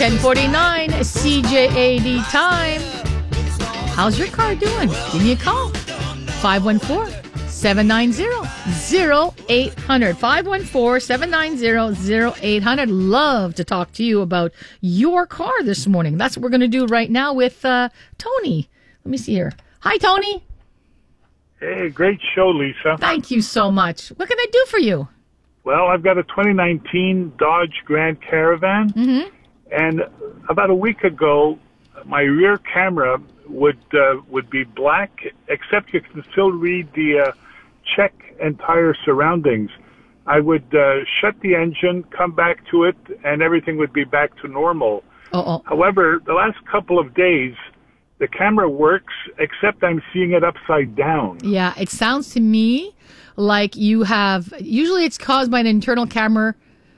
10:49 CJAD time. How's your car doing? Give me a call. 514-790-0800. 514-790-0800. Love to talk to you about your car this morning. That's what we're going to do right now with Tony. Let me see here. Hi, Tony. Hey, great show, Lisa. Thank you so much. What can I do for you? Well, I've got a 2019 Dodge Grand Caravan, and about a week ago, my rear camera would be black, except you can still read the check entire surroundings. I would shut the engine, come back to it, and everything would be back to normal. However, the last couple of days, the camera works, except I'm seeing it upside down. Yeah, it sounds to me like you have, usually it's caused by an internal camera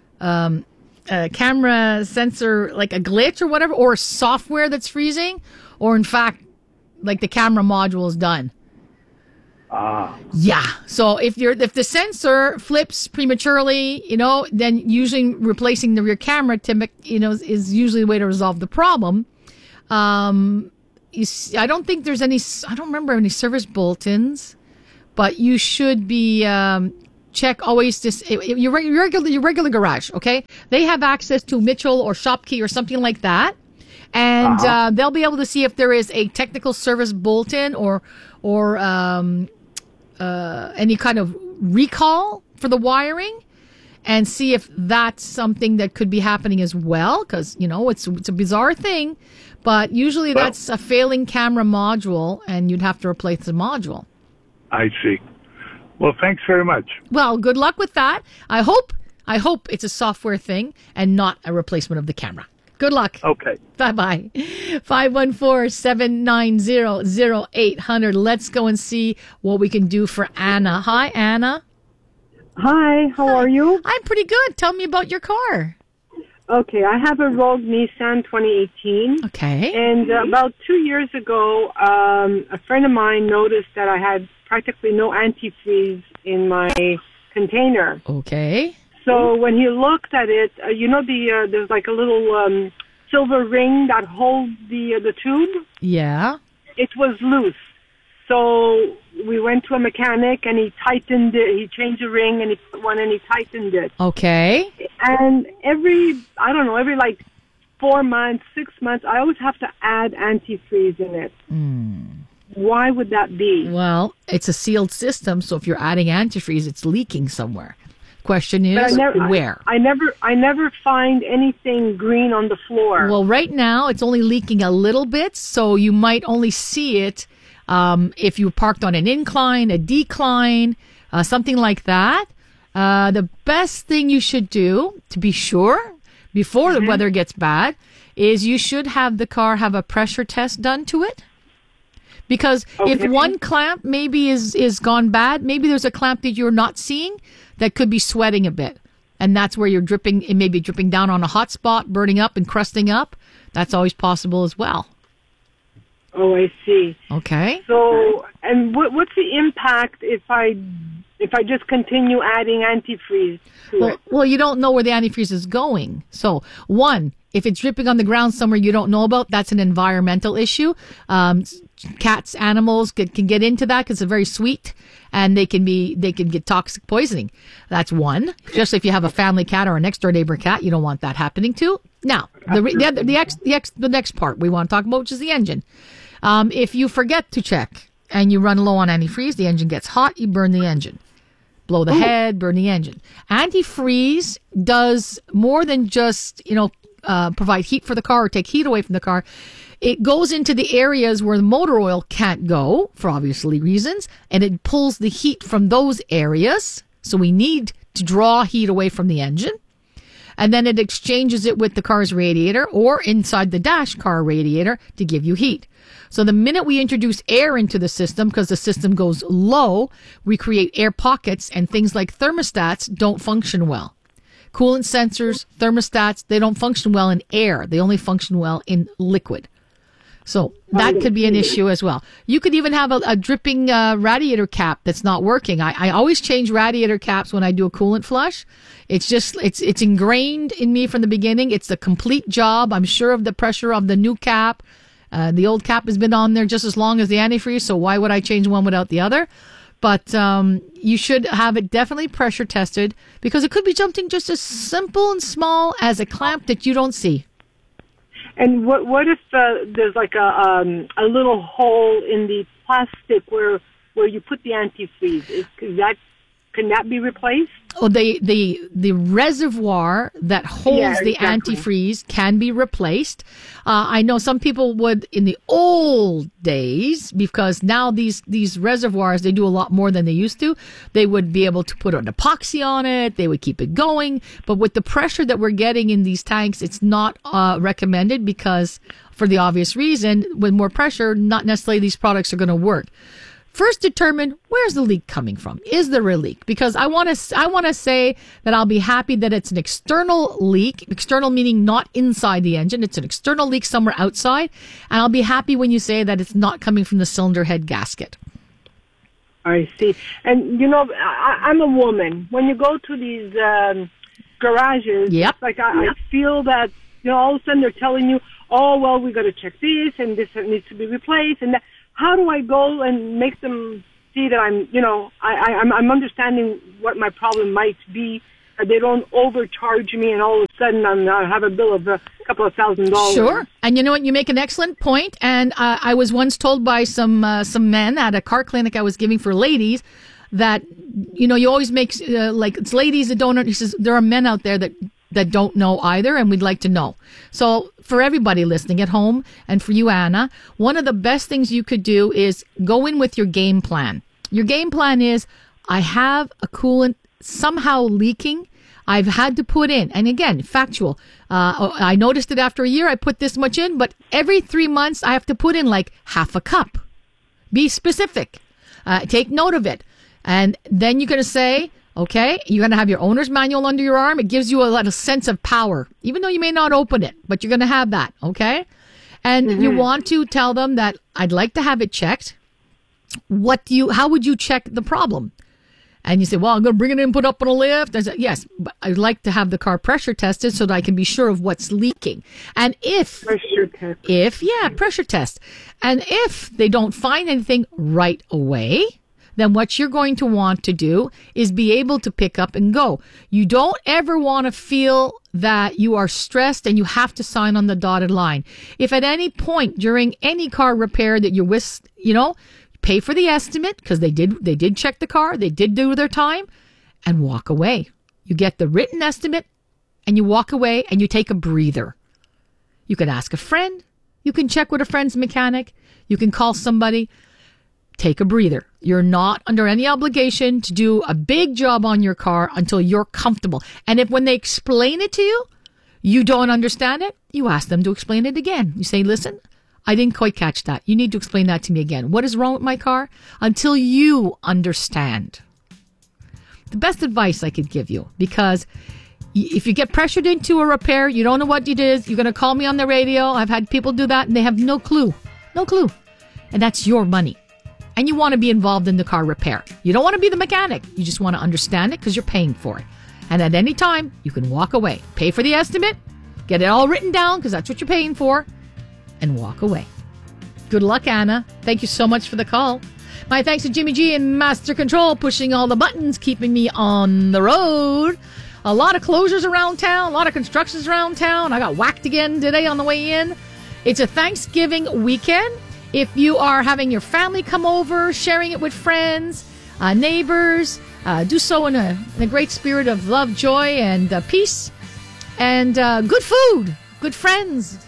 sensor, like a glitch or whatever, or software that's freezing, or in fact, like the camera module is done. Yeah. So if the sensor flips prematurely, then usually replacing the rear camera is usually the way to resolve the problem. I don't think there's any, I don't remember any service bulletins, but you should be, check always this, your regular garage, okay? They have access to Mitchell or Shopkey or something like that. And, they'll be able to see if there is a technical service bulletin or any kind of recall for the wiring, and see if that's something that could be happening as well. Cause it's a bizarre thing. But usually that's a failing camera module, and you'd have to replace the module. I see. Well, thanks very much. Well, good luck with that. I hope it's a software thing and not a replacement of the camera. Good luck. Okay. Bye-bye. 514-790-0800. Let's go and see what we can do for Anna. Hi, Anna. Hi, how are you? I'm pretty good. Tell me about your car. Okay, I have a Rogue Nissan 2018. Okay. And about 2 years ago, a friend of mine noticed that I had practically no antifreeze in my container. Okay. So when he looked at it, there's like a little silver ring that holds the tube. Yeah. It was loose. So we went to a mechanic, and he tightened it. He changed the ring, and he put one, and he tightened it. Okay. And every 4 months, 6 months, I always have to add antifreeze in it. Why would that be? Well, it's a sealed system, so if you're adding antifreeze, it's leaking somewhere. Question is, where? I never find anything green on the floor. Well, right now, it's only leaking a little bit, so you might only see it if you parked on an incline, a decline, something like that. The best thing you should do, to be sure, before the weather gets bad, is you should have the car have a pressure test done to it. Because if one clamp maybe is gone bad, maybe there's a clamp that you're not seeing that could be sweating a bit. And that's where you're dripping, it may be dripping down on a hot spot, burning up and crusting up. That's always possible as well. Oh, I see. Okay. So, and what's the impact if I just continue adding antifreeze to it? Well, you don't know where the antifreeze is going. So, one, if it's dripping on the ground somewhere you don't know about, that's an environmental issue. Cats, animals can get into that because it's very sweet, and they can get toxic poisoning. That's one. Just if you have a family cat or a next door neighbor cat, you don't want that happening too. Now, the next part we want to talk about, which is the engine. If you forget to check and you run low on antifreeze, the engine gets hot, you burn the engine. Blow the head, burn the engine. Antifreeze does more than just, provide heat for the car or take heat away from the car. It goes into the areas where the motor oil can't go, for obviously reasons, and it pulls the heat from those areas. So we need to draw heat away from the engine. And then it exchanges it with the car's radiator or inside the dash car radiator to give you heat. So the minute we introduce air into the system, because the system goes low, we create air pockets, and things like thermostats don't function well. Coolant sensors, thermostats, they don't function well in air. They only function well in liquid. So that could be an issue as well. You could even have a dripping radiator cap that's not working. I always change radiator caps when I do a coolant flush. It's just, it's ingrained in me from the beginning. It's a complete job. I'm sure of the pressure of the new cap. The old cap has been on there just as long as the antifreeze, so why would I change one without the other? But you should have it definitely pressure tested, because it could be something just as simple and small as a clamp that you don't see. And what if there's like a little hole in the plastic where you put the antifreeze? Can that be replaced? Oh, the reservoir that holds the antifreeze can be replaced. I know some people would in the old days, because now these reservoirs, they do a lot more than they used to. They would be able to put an epoxy on it. They would keep it going. But with the pressure that we're getting in these tanks, it's not recommended, because for the obvious reason, with more pressure, not necessarily these products are going to work. First, determine where's the leak coming from. Is there a leak? Because I want to say that I'll be happy that it's an external leak, external meaning not inside the engine. It's an external leak somewhere outside. And I'll be happy when you say that it's not coming from the cylinder head gasket. I see. And, I'm a woman. When you go to these garages, yep. like I feel that, all of a sudden they're telling you, oh, well, we got to check this and this needs to be replaced and that. How do I go and make them see that I'm understanding what my problem might be? They don't overcharge me, and all of a sudden I have a bill of a couple of $1,000. Sure, and you know what? You make an excellent point. And I was once told by some men at a car clinic I was giving for ladies that you always make like it's ladies that don't. He says there are men out there that don't know either, and we'd like to know. So for everybody listening at home, and for you, Anna, one of the best things you could do is go in with your game plan. Your game plan is, I have a coolant somehow leaking. I've had to put in, and again, factual. I noticed it after a year, I put this much in, but every 3 months I have to put in like half a cup. Be specific. Take note of it. And then you're going to say, okay, you're going to have your owner's manual under your arm. It gives you a sense of power, even though you may not open it, but you're going to have that, okay? And you want to tell them that I'd like to have it checked. How would you check the problem? And you say, well, I'm going to bring it in, put up on a lift. I said, yes, but I'd like to have the car pressure tested so that I can be sure of what's leaking. And pressure test. And if they don't find anything right away, then what you're going to want to do is be able to pick up and go. You don't ever want to feel that you are stressed and you have to sign on the dotted line. If at any point during any car repair that you're with, pay for the estimate, because they did check the car, they did do their time, and walk away. You get the written estimate and you walk away and you take a breather. You can ask a friend. You can check with a friend's mechanic. You can call somebody. Take a breather. You're not under any obligation to do a big job on your car until you're comfortable. And if when they explain it to you, you don't understand it, you ask them to explain it again. You say, listen, I didn't quite catch that. You need to explain that to me again. What is wrong with my car? Until you understand. The best advice I could give you, because if you get pressured into a repair, you don't know what it is, you're going to call me on the radio. I've had people do that and they have no clue. No clue. And that's your money. And you want to be involved in the car repair. You don't want to be the mechanic. You just want to understand it because you're paying for it. And at any time, you can walk away. Pay for the estimate, get it all written down because that's what you're paying for, and walk away. Good luck, Anna. Thank you so much for the call. My thanks to Jimmy G in Master Control, pushing all the buttons, keeping me on the road. A lot of closures around town, a lot of constructions around town. I got whacked again today on the way in. It's a Thanksgiving weekend. If you are having your family come over, sharing it with friends, neighbors, do so in a great spirit of love, joy, and peace. And good food, good friends.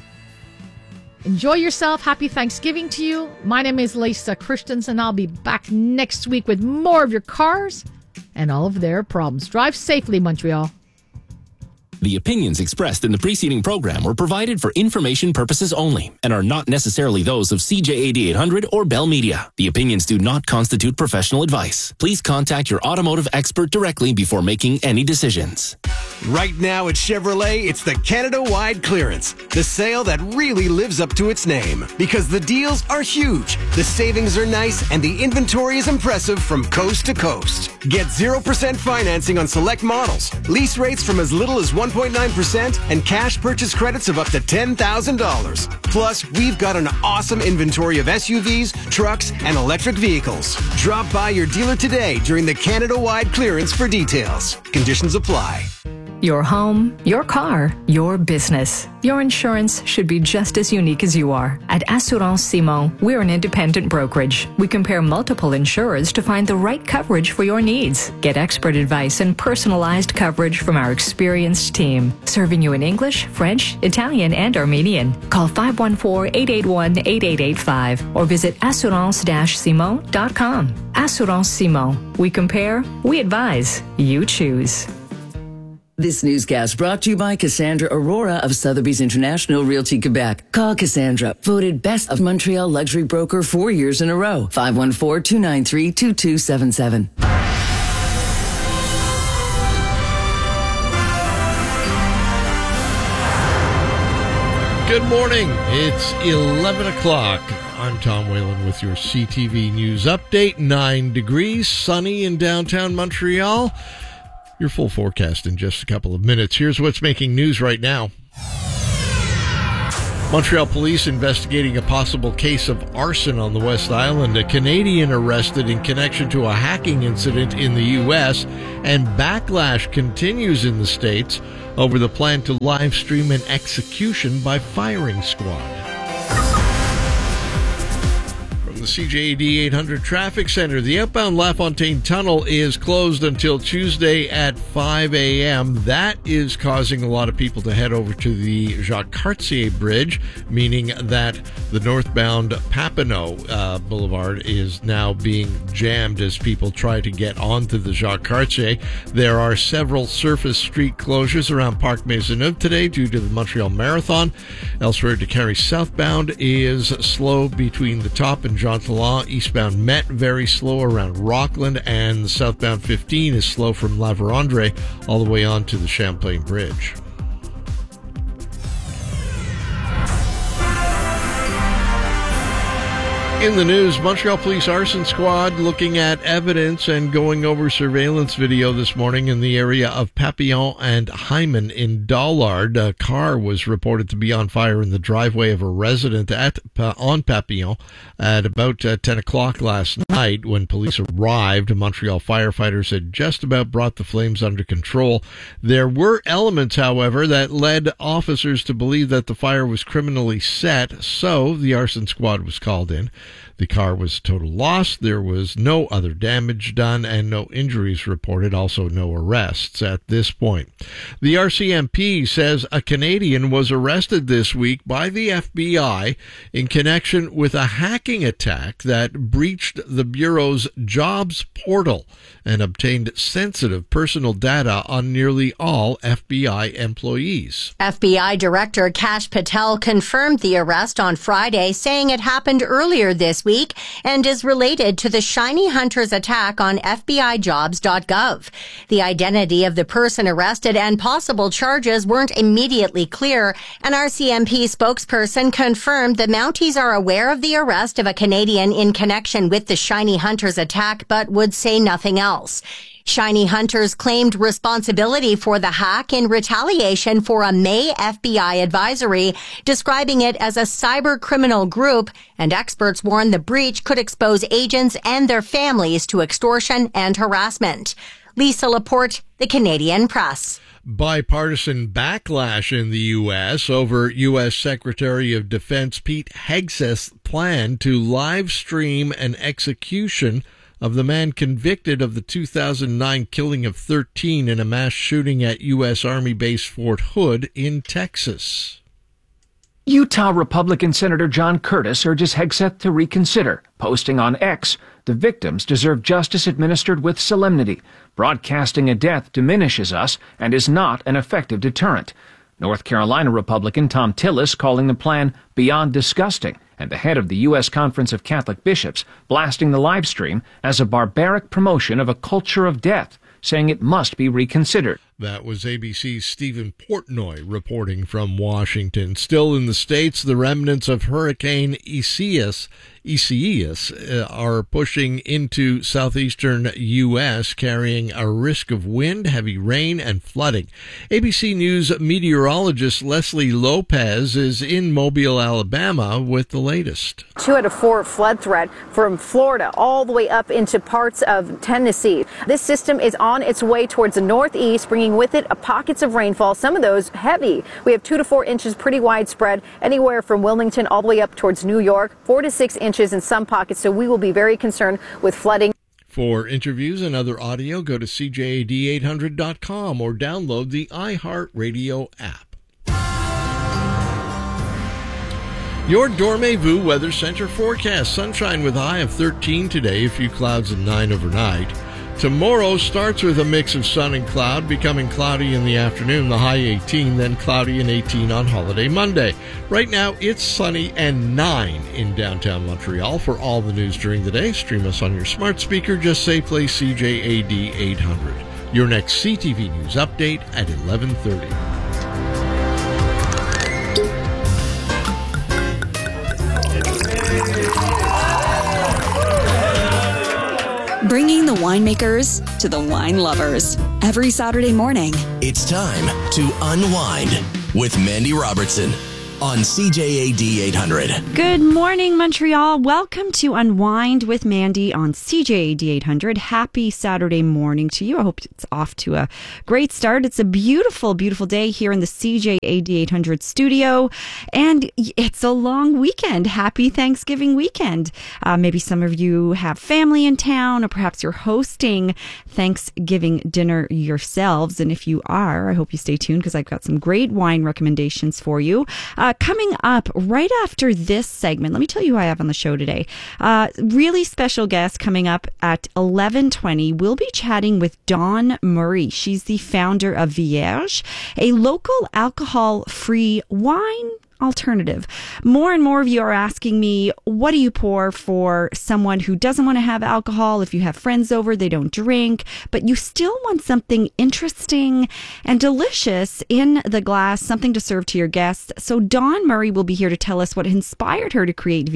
Enjoy yourself. Happy Thanksgiving to you. My name is Lisa Christensen. I'll be back next week with more of your cars and all of their problems. Drive safely, Montreal. The opinions expressed in the preceding program were provided for information purposes only and are not necessarily those of CJAD 800 or Bell Media. The opinions do not constitute professional advice. Please contact your automotive expert directly before making any decisions. Right now at Chevrolet, it's the Canada-wide clearance. The sale that really lives up to its name. Because the deals are huge, the savings are nice, and the inventory is impressive from coast to coast. Get 0% financing on select models, lease rates from as little as 1.9%, and cash purchase credits of up to $10,000. Plus, we've got an awesome inventory of SUVs, trucks, and electric vehicles. Drop by your dealer today during the Canada-wide clearance for details. Conditions apply. Your home, your car, your business. Your insurance should be just as unique as you are. At Assurance Simon, we're an independent brokerage. We compare multiple insurers to find the right coverage for your needs. Get expert advice and personalized coverage from our experienced team, serving you in English, French, Italian, and Armenian. Call 514-881-8885 or visit assurance-simon.com. Assurance Simon. We compare, we advise, you choose. This newscast brought to you by Cassandra Aurora of Sotheby's International Realty Quebec. Call Cassandra, voted Best of Montreal Luxury Broker 4 years in a row. 514-293-2277. Good morning. It's 11 o'clock. I'm Tom Whalen with your CTV News Update. 9 degrees, sunny in downtown Montreal. Your full forecast in just a couple of minutes. Here's what's making news right now. Montreal police investigating a possible case of arson on the West Island. A Canadian arrested in connection to a hacking incident in the U.S. And backlash continues in the States over the plan to live stream an execution by firing squad. The CJAD 800 Traffic Center. The outbound LaFontaine Tunnel is closed until Tuesday at 5 a.m. That is causing a lot of people to head over to the Jacques Cartier Bridge, meaning that the northbound Papineau Boulevard is now being jammed as people try to get onto the Jacques Cartier. There are several surface street closures around Parc Maisonneuve today due to the Montreal Marathon. Elsewhere, DeCarry southbound is slow between the top and Jean Talon. Eastbound Met very slow around Rockland, and the southbound 15 is slow from La Vérendrye all the way on to the Champlain Bridge. In the news, Montreal Police Arson Squad looking at evidence and going over surveillance video this morning in the area of Papillon and Hyman in Dollard. A car was reported to be on fire in the driveway of a resident on Papillon at about 10 o'clock last night. When police arrived, Montreal firefighters had just about brought the flames under control. There were elements, however, that led officers to believe that the fire was criminally set, so the arson squad was called in. The car was a total loss. There was no other damage done and no injuries reported, also no arrests at this point. The RCMP says a Canadian was arrested this week by the FBI in connection with a hacking attack that breached the Bureau's jobs portal and obtained sensitive personal data on nearly all FBI employees. FBI Director Kash Patel confirmed the arrest on Friday, saying it happened earlier this week and is related to the Shiny Hunters attack on FBIjobs.gov. The identity of the person arrested and possible charges weren't immediately clear. An RCMP spokesperson confirmed the Mounties are aware of the arrest of a Canadian in connection with the Shiny Hunters attack, but would say nothing else. Shiny Hunters claimed responsibility for the hack in retaliation for a May FBI advisory, describing it as a cyber criminal group, and experts warn the breach could expose agents and their families to extortion and harassment. Lisa Laporte, The Canadian Press. Bipartisan backlash in the U.S. over U.S. Secretary of Defense Pete Hegseth's plan to live stream an execution of the man convicted of the 2009 killing of 13 in a mass shooting at U.S. Army Base Fort Hood in Texas. Utah Republican Senator John Curtis urges Hegseth to reconsider, posting on X, The victims deserve justice administered with solemnity. Broadcasting a death diminishes us and is not an effective deterrent. North Carolina Republican Tom Tillis calling the plan beyond disgusting, and the head of the U.S. Conference of Catholic Bishops blasting the live stream as a barbaric promotion of a culture of death, saying it must be reconsidered. That was ABC's Stephen Portnoy reporting from Washington. Still in the States, the remnants of Hurricane Isaias are pushing into southeastern U.S., carrying a risk of wind, heavy rain, and flooding. ABC News meteorologist Leslie Lopez is in Mobile, Alabama, with the latest. 2 out of 4 flood threat from Florida all the way up into parts of Tennessee. This system is on its way towards the northeast, bringing with it pockets of rainfall, some of those heavy. We have 2 to 4 inches, pretty widespread, anywhere from Wilmington all the way up towards New York, 4 to 6 inches in some pockets, so we will be very concerned with flooding. For interviews and other audio, go to CJAD800.com or download the iHeartRadio app. Your Dormez-vous Weather Center forecast. Sunshine with a high of 13 today, a few clouds and 9 overnight. Tomorrow starts with a mix of sun and cloud, becoming cloudy in the afternoon, the high 18, then cloudy and 18 on holiday Monday. Right now, it's sunny and 9 in downtown Montreal. For all the news during the day, stream us on your smart speaker. Just say play CJAD 800. Your next CTV News update at 11:30. Bringing the winemakers to the wine lovers. Every Saturday morning, it's time to unwind with Mandy Robertson on CJAD 800. Good morning, Montreal. Welcome to Unwind with Mandy on CJAD 800. Happy Saturday morning to you. I hope it's off to a great start. It's a beautiful, beautiful day here in the CJAD 800 studio, and it's a long weekend. Happy Thanksgiving weekend. Maybe some of you have family in town, or perhaps you're hosting Thanksgiving dinner yourselves. And if you are, I hope you stay tuned because I've got some great wine recommendations for you. Coming up right after this segment, let me tell you who I have on the show today. Really special guest coming up at 11:20. We'll be chatting with Dawn Murray. She's the founder of Vierge, a local alcohol-free wine alternative. More and more of you are asking me, what do you pour for someone who doesn't want to have alcohol? If you have friends over, they don't drink, but you still want something interesting and delicious in the glass, something to serve to your guests. So Dawn Murray will be here to tell us what inspired her to create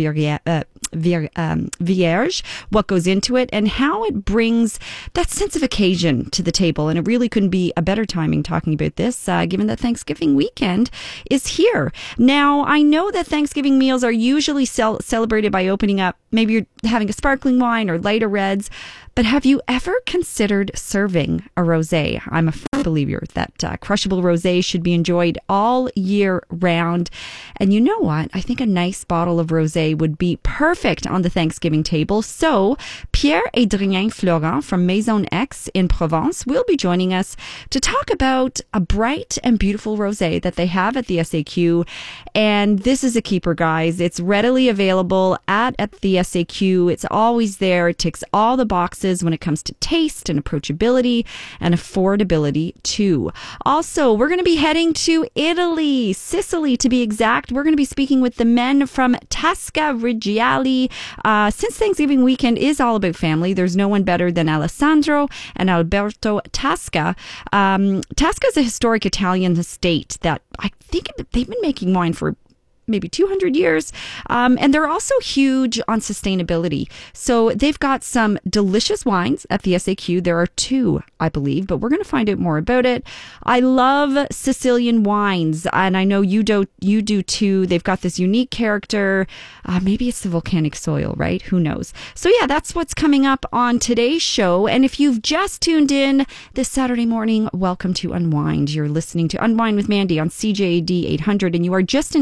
Vierge, what goes into it, and how it brings that sense of occasion to the table. And it really couldn't be a better timing talking about this, given that Thanksgiving weekend is here. Now, I know that Thanksgiving meals are usually celebrated by opening up, maybe you're having a sparkling wine or lighter reds, but have you ever considered serving a rosé? I'm a firm believer that crushable rosé should be enjoyed all year round. And you know what? I think a nice bottle of rosé would be perfect on the Thanksgiving table. So Pierre-Adrien Florent from Maison X in Provence will be joining us to talk about a bright and beautiful rosé that they have at the SAQ. And this is a keeper, guys. It's readily available at the SAQ. It's always there. It ticks all the boxes when it comes to taste and approachability and affordability too. Also, we're going to be heading to Italy, Sicily to be exact. We're going to be speaking with the men from Tasca Reggiali. Since Thanksgiving weekend is all about family, there's no one better than Alessandro and Alberto Tasca. Tasca is a historic Italian estate that I think they've been making wine for maybe 200 years. And they're also huge on sustainability. So they've got some delicious wines at the SAQ. There are 2, I believe, but we're going to find out more about it. I love Sicilian wines, and I know you do too. They've got this unique character. Maybe it's the volcanic soil, right? Who knows? So yeah, that's what's coming up on today's show. And if you've just tuned in this Saturday morning, welcome to Unwind. You're listening to Unwind with Mandy on CJAD 800, and you are just in time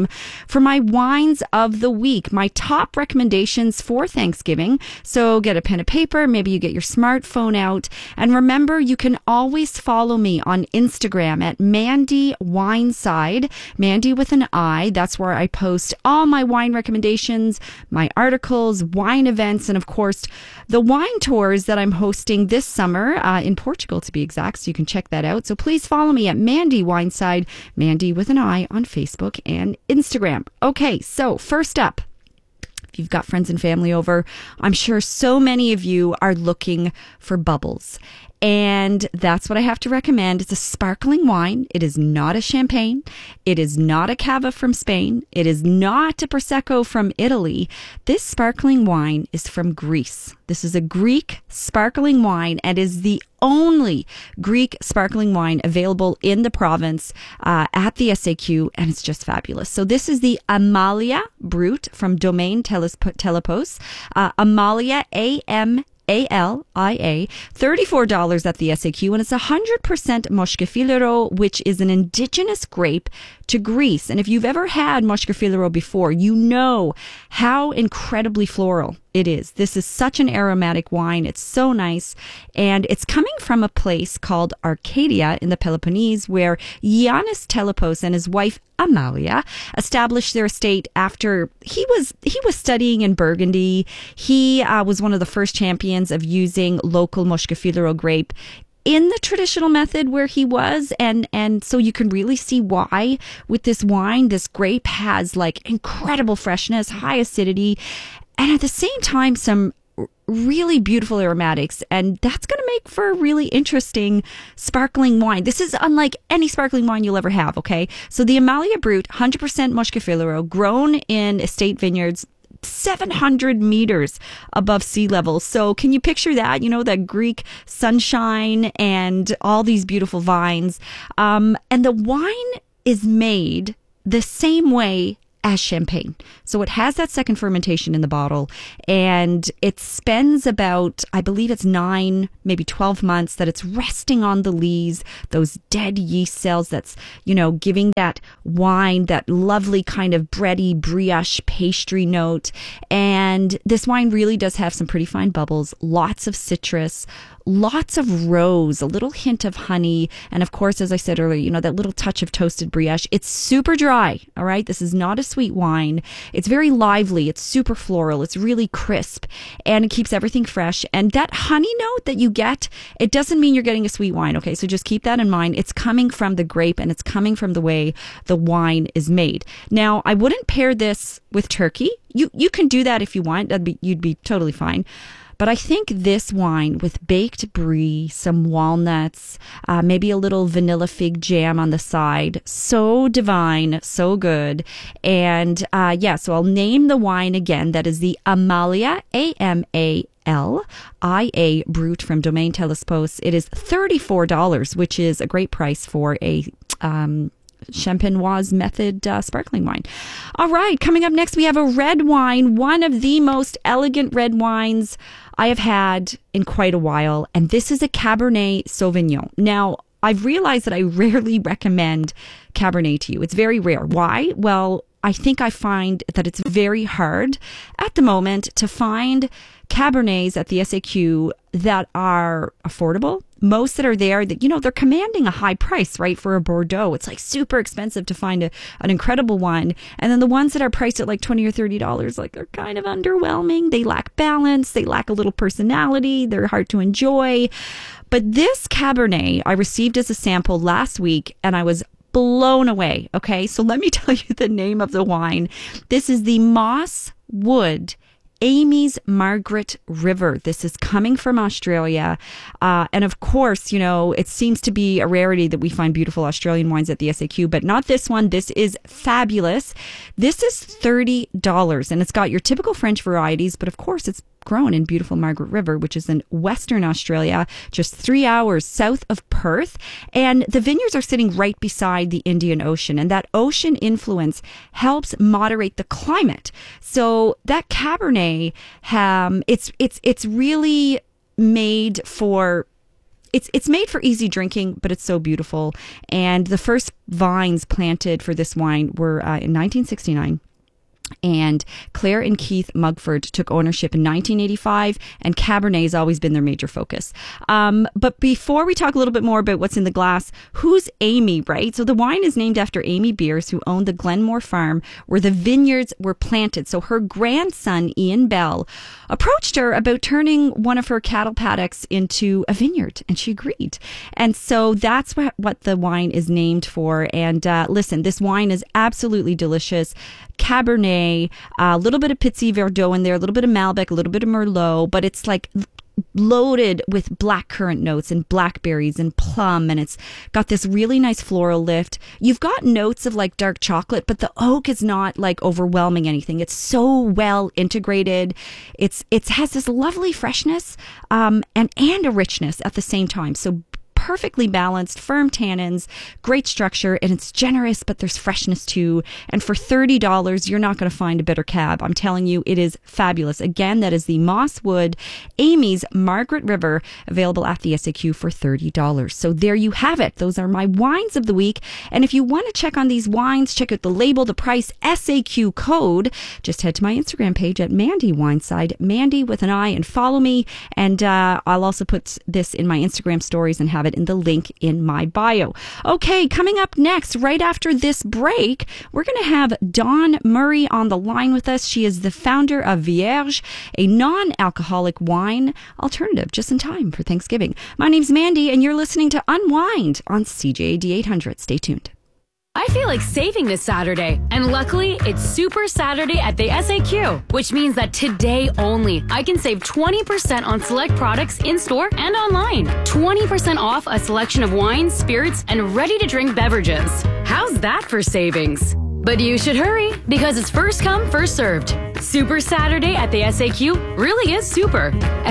time for my wines of the week, my top recommendations for Thanksgiving. So get a pen and paper, maybe you get your smartphone out, and remember, you can always follow me on Instagram at Mandy Wineside, Mandy with an I. That's where I post all my wine recommendations, my articles, wine events, and of course, the wine tours that I'm hosting this summer in Portugal, to be exact. So you can check that out. So please follow me at Mandy Wineside, Mandy with an I, on Facebook and Instagram. Okay, so first up, if you've got friends and family over, I'm sure so many of you are looking for bubbles. And that's what I have to recommend. It's a sparkling wine. It is not a champagne. It is not a cava from Spain. It is not a Prosecco from Italy. This sparkling wine is from Greece. This is a Greek sparkling wine and is the only Greek sparkling wine available in the province at the SAQ, and it's just fabulous. So this is the Amalia Brut from Domaine Telepos. Amalia, AMALIA, $34 at the SAQ, and it's 100% Moschkefilero, which is an indigenous grape to Greece. And if you've ever had Moschkefilero before, you know how incredibly floral it is. This is such an aromatic wine. It's so nice. And it's coming from a place called Arcadia in the Peloponnese, where Giannis Telepos and his wife Amalia established their estate after he was studying in Burgundy. He was one of the first champions of using local Moschkefilero grape in the traditional method where he was, and so you can really see why with this wine, this grape has like incredible freshness, high acidity, and at the same time some really beautiful aromatics, and that's going to make for a really interesting sparkling wine. This is unlike any sparkling wine you'll ever have, okay? So the Amalia Brut, 100% Moschkefilero, grown in estate vineyards 700 meters above sea level. So can you picture that? You know, that Greek sunshine and all these beautiful vines. And the wine is made the same way as champagne. So it has that second fermentation in the bottle, and it spends about, I believe it's 9, maybe 12 months that it's resting on the lees, those dead yeast cells that's, you know, giving that wine that lovely kind of bready brioche pastry note. And this wine really does have some pretty fine bubbles, lots of citrus, lots of rose, a little hint of honey, and of course, as I said earlier, you know, that little touch of toasted brioche. It's super dry, all right? This is not a sweet wine. It's very lively. It's super floral. It's really crisp, and it keeps everything fresh. And that honey note that you get, it doesn't mean you're getting a sweet wine, okay? So just keep that in mind. It's coming from the grape, and it's coming from the way the wine is made. Now, I wouldn't pair this with turkey. You can do that if you want. You'd be totally fine. But I think this wine with baked brie, some walnuts, maybe a little vanilla fig jam on the side, so divine, so good. And so I'll name the wine again. That is the Amalia, AMALIA Brut from Domaine Telepos. It is $34, which is a great price for a Champenoise method sparkling wine. All right, coming up next, we have a red wine, one of the most elegant red wines I have had in quite a while, and this is a Cabernet Sauvignon. Now, I've realized that I rarely recommend Cabernet to you. It's very rare. Why? Well, I think I find that it's very hard at the moment to find Cabernets at the SAQ that are affordable. Most that are there, that, you know, they're commanding a high price, right? For a Bordeaux, it's like super expensive to find an incredible one. And then the ones that are priced at like $20 or $30, like, they're kind of underwhelming. They lack balance. They lack a little personality. They're hard to enjoy. But this Cabernet I received as a sample last week, and I was blown away. Okay, so let me tell you the name of the wine. This is the Moss Wood Amy's Margaret River. This is coming from Australia. And of course, you know, it seems to be a rarity that we find beautiful Australian wines at the SAQ, but not this one. This is fabulous. This is $30, and it's got your typical French varieties, but of course it's grown in beautiful Margaret River, which is in Western Australia, just 3 hours south of Perth. And the vineyards are sitting right beside the Indian Ocean, and that ocean influence helps moderate the climate. So that Cabernet, it's really made for it's made for easy drinking, but it's so beautiful. And the first vines planted for this wine were in 1969. And Claire and Keith Mugford took ownership in 1985, and Cabernet has always been their major focus. But before we talk a little bit more about what's in the glass, who's Amy, right? So the wine is named after Amy Beers, who owned the Glenmore farm where the vineyards were planted. So her grandson, Ian Bell, approached her about turning one of her cattle paddocks into a vineyard, and she agreed. And so that's what the wine is named for. And listen, this wine is absolutely delicious. Cabernet, a little bit of Pizzi Verdot in there, a little bit of Malbec, a little bit of Merlot, but it's like loaded with blackcurrant notes and blackberries and plum, and it's got this really nice floral lift. You've got notes of like dark chocolate, but the oak is not like overwhelming anything. It's so well integrated. It has this lovely freshness and a richness at the same time. So perfectly balanced, firm tannins, great structure, and it's generous, but there's freshness too. And for $30, you're not going to find a better cab. I'm telling you, it is fabulous. Again, that is the Mosswood Amy's Margaret River, available at the SAQ for $30. So there you have it. Those are my wines of the week. And if you want to check on these wines, check out the label, the price, SAQ code. Just head to my Instagram page at Mandy Wineside, Mandy with an I, and follow me. And I'll also put this in my Instagram stories and have it in the link in my bio. Okay, coming up next, right after this break, we're going to have Dawn Murray on the line with us. She is the founder of Vierge, a non-alcoholic wine alternative, just in time for Thanksgiving. My name's Mandy, and you're listening to Unwind on CJAD 800. Stay tuned. I feel like saving this Saturday, and luckily, it's Super Saturday at the SAQ, which means that today only, I can save 20% on select products in-store and online. 20% off a selection of wines, spirits, and ready-to-drink beverages. How's that for savings? But you should hurry, because it's first come, first served. Super Saturday at the SAQ really is super.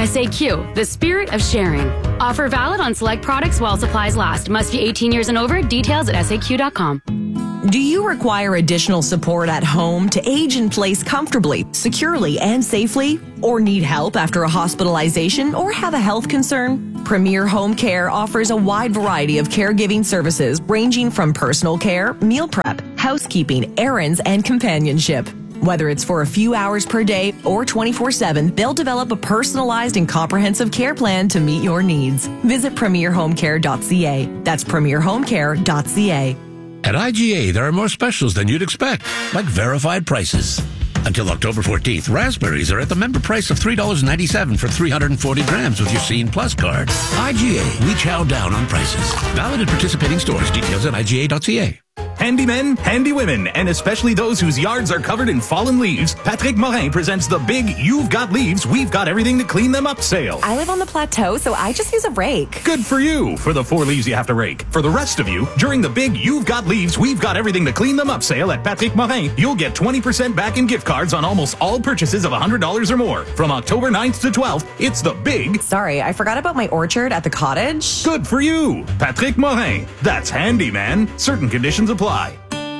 SAQ, the spirit of sharing. Offer valid on select products while supplies last. Must be 18 years and over. Details at SAQ.com. Do you require additional support at home to age in place comfortably, securely, and safely? Or need help after a hospitalization or have a health concern? Premier Home Care offers a wide variety of caregiving services ranging from personal care, meal prep, housekeeping, errands, and companionship. Whether it's for a few hours per day or 24/7, they'll develop a personalized and comprehensive care plan to meet your needs. Visit premierhomecare.ca. That's premierhomecare.ca. At IGA, there are more specials than you'd expect, like verified prices. Until October 14th, raspberries are at the member price of $3.97 for 340 grams with your Scene Plus card. IGA, we chow down on prices. Valid at participating stores. Details at IGA.ca. Handy men, handy women, and especially those whose yards are covered in fallen leaves, Patrick Morin presents the big You've Got Leaves, We've Got Everything to Clean Them Up sale. I live on the plateau, so I just use a rake. Good for you, for the 4 leaves you have to rake. For the rest of you, during the big You've Got Leaves, We've Got Everything to Clean Them Up sale at Patrick Morin, you'll get 20% back in gift cards on almost all purchases of $100 or more. From October 9th to 12th, it's the big... Sorry, I forgot about my orchard at the cottage. Good for you, Patrick Morin. That's handy, man. Certain conditions apply.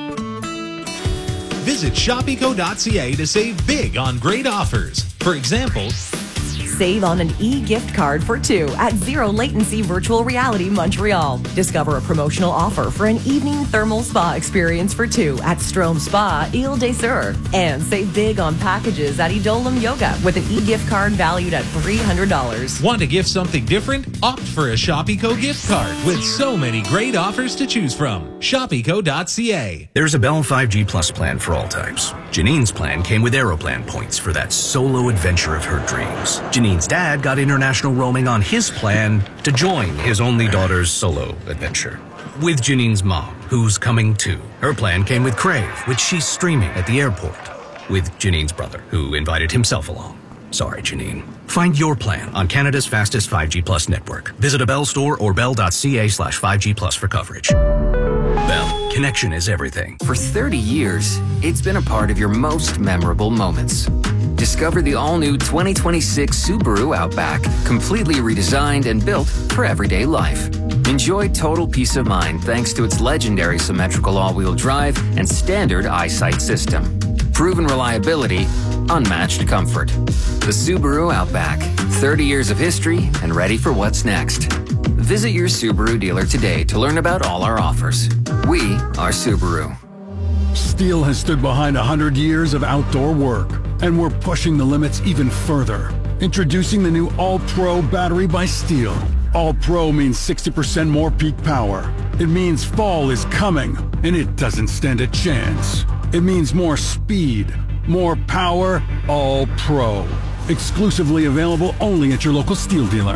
Visit shopeco.ca to save big on great offers. For example, save on an e-gift card for 2 at Zero Latency Virtual Reality Montreal. Discover a promotional offer for an evening thermal spa experience for 2 at Strom Spa, Ile des Sœurs. And save big on packages at Edolim Yoga with an e-gift card valued at $300. Want to gift something different? Opt for a Shopeco gift card with so many great offers to choose from. Shopeco.ca. There's a Bell 5G Plus plan for all types. Janine's plan came with Aeroplan points for that solo adventure of her dreams. Janine's dad got international roaming on his plan to join his only daughter's solo adventure. With Janine's mom, who's coming too. Her plan came with Crave, which she's streaming at the airport. With Janine's brother, who invited himself along. Sorry, Janine. Find your plan on Canada's fastest 5G Plus network. Visit a Bell store or bell.ca/5G Plus for coverage. Bell, connection is everything. For 30 years, it's been a part of your most memorable moments. Discover the all-new 2026 Subaru Outback, completely redesigned and built for everyday life. Enjoy total peace of mind thanks to its legendary symmetrical all-wheel drive and standard eyesight system. Proven reliability, unmatched comfort. The Subaru Outback, 30 years of history and ready for what's next. Visit your Subaru dealer today to learn about all our offers. We are Subaru. Steel has stood behind 100 years of outdoor work, and we're pushing the limits even further. Introducing the new All-Pro battery by Steel. All-Pro means 60% more peak power. It means fall is coming, and it doesn't stand a chance. It means more speed, more power, All-Pro. Exclusively available only at your local Steel dealer.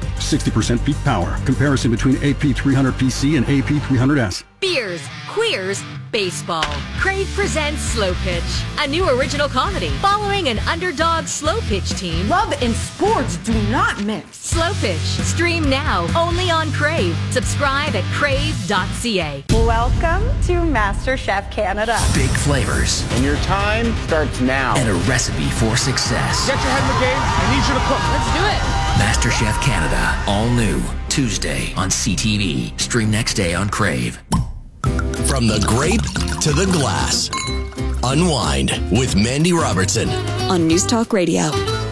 60% peak power. Comparison between AP300PC and AP300S. Beers, queers, baseball. Crave presents Slow Pitch, a new original comedy following an underdog slow pitch team. Love and sports do not mix. Slow Pitch, stream now only on Crave. Subscribe at crave.ca. Welcome to MasterChef Canada. Big flavors. And your time starts now. And a recipe for success. Get your head in the game. I need you to cook. Let's do it. MasterChef Canada. All new. Tuesday on CTV. Stream next day on Crave. From the grape to the glass. Unwind with Mandy Robertson. On News Talk Radio,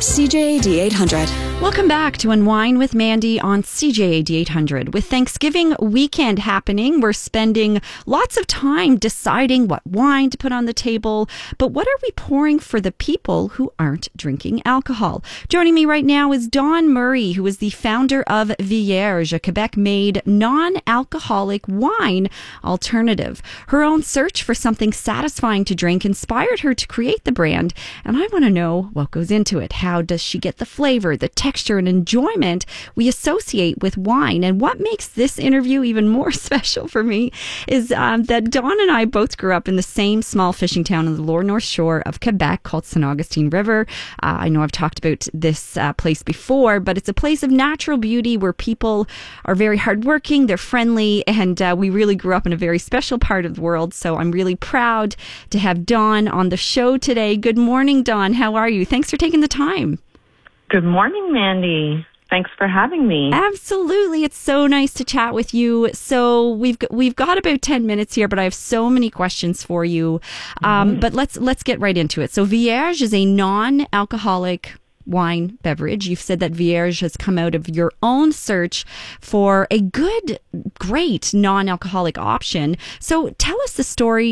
CJAD 800. Welcome back to Unwind with Mandy on CJAD 800. With Thanksgiving weekend happening, we're spending lots of time deciding what wine to put on the table. But what are we pouring for the people who aren't drinking alcohol? Joining me right now is Dawn Murray, who is the founder of Vierge, a Quebec-made non-alcoholic wine alternative. Her own search for something satisfying to drink inspired her to create the brand. And I want to know what goes into it. How does she get the flavor, the texture, and enjoyment we associate with wine? And what makes this interview even more special for me is that Dawn and I both grew up in the same small fishing town on the lower north shore of Quebec called St. Augustine River. I know I've talked about this place before, but it's a place of natural beauty where people are very hardworking, they're friendly, and we really grew up in a very special part of the world. So I'm really proud to have Dawn on the show today. Good morning, Dawn. How are you? Thanks for taking the time. Good morning, Mandy. Thanks for having me. Absolutely. It's so nice to chat with you. So we've got about 10 minutes here, but I have so many questions for you. But let's get right into it. So Vierge is a non-alcoholic wine beverage. You've said that Vierge has come out of your own search for a great non-alcoholic option. So tell us the story